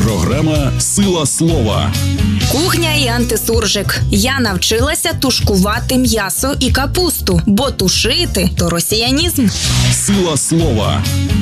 Програма «Сила слова». Кухня і антисуржик. Я навчилася тушкувати м'ясо і капусту, бо тушити – то росіянізм. Сила слова.